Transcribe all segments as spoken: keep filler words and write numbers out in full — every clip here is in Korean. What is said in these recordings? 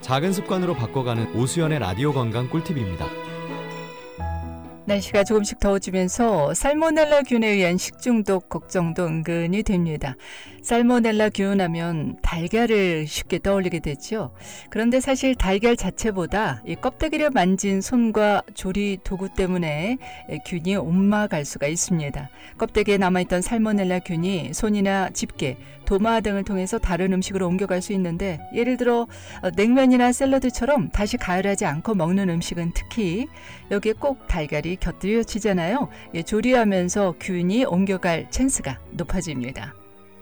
작은 습관으로 바꿔가는 오수연의 라디오 건강 꿀팁입니다. 날씨가 조금씩 더워지면서 살모넬라균에 의한 식중독 걱정도 은근히 됩니다. 살모넬라균 하면 달걀을 쉽게 떠올리게 되죠. 그런데 사실 달걀 자체보다 이 껍데기를 만진 손과 조리 도구 때문에 균이 옮아갈 수가 있습니다. 껍데기에 남아있던 살모넬라균이 손이나 집게, 도마 등을 통해서 다른 음식으로 옮겨갈 수 있는데, 예를 들어 냉면이나 샐러드처럼 다시 가열하지 않고 먹는 음식은 특히 여기에 꼭 달걀이 곁들여지잖아요. 예, 조리하면서 균이 옮겨갈 찬스가 높아집니다.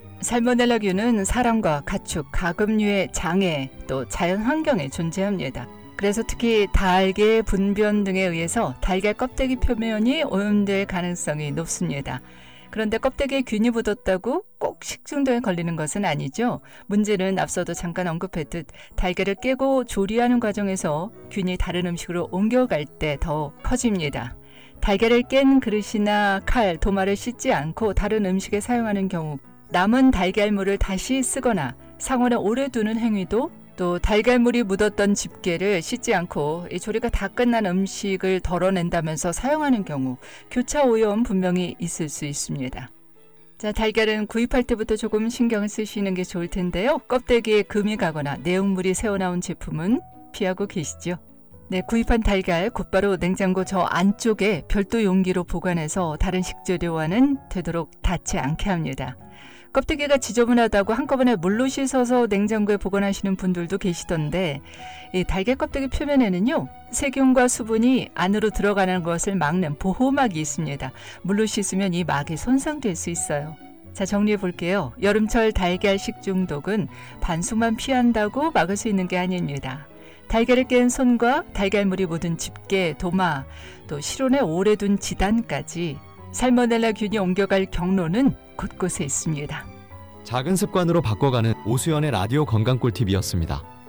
살모넬라균은 사람과 가축, 가금류의 장애, 또 자연 환경에 존재합니다. 그래서 특히 달걀 분변 등에 의해서 달걀 껍데기 표면이 오염될 가능성이 높습니다. 그런데 껍데기에 균이 묻었다고 꼭 식중독에 걸리는 것은 아니죠. 문제는 앞서도 잠깐 언급했듯 달걀을 깨고 조리하는 과정에서 균이 다른 음식으로 옮겨갈 때 더 커집니다. 달걀을 깬 그릇이나 칼, 도마를 씻지 않고 다른 음식에 사용하는 경우, 남은 달걀물을 다시 쓰거나 상온에 오래 두는 행위도, 또 달걀물이 묻었던 집게를 씻지 않고 이 조리가 다 끝난 음식을 덜어낸다면서 사용하는 경우 교차 오염 분명히 있을 수 있습니다. 자, 달걀은 구입할 때부터 조금 신경을 쓰시는 게 좋을 텐데요. 껍데기에 금이 가거나 내용물이 새어나온 제품은 피하고 계시죠. 네, 구입한 달걀 곧바로 냉장고 저 안쪽에 별도 용기로 보관해서 다른 식재료와는 되도록 닿지 않게 합니다. 껍데기가 지저분하다고 한꺼번에 물로 씻어서 냉장고에 보관하시는 분들도 계시던데, 이 달걀 껍데기 표면에는요, 세균과 수분이 안으로 들어가는 것을 막는 보호막이 있습니다. 물로 씻으면 이 막이 손상될 수 있어요. 자, 정리해 볼게요. 여름철 달걀 식중독은 반숙만 피한다고 막을 수 있는 게 아닙니다. 달걀을 깬 손과 달걀물이 묻은 집게, 도마, 또 실온에 오래 둔 지단까지 살모넬라균이 옮겨갈 경로는 곳곳에 있습니다. 작은 습관으로 바꿔가는 오수연의 라디오 건강 꿀팁이었습니다.